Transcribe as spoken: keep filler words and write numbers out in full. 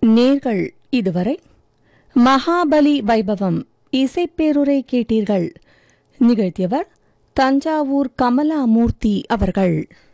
நேர்கள் இதுவரை மகாபலி வைபவம் இசைப்பேருரை கேட்டீர்கள். நிகழ்த்தியவர் தஞ்சாவூர் கமலாமூர்த்தி அவர்கள்.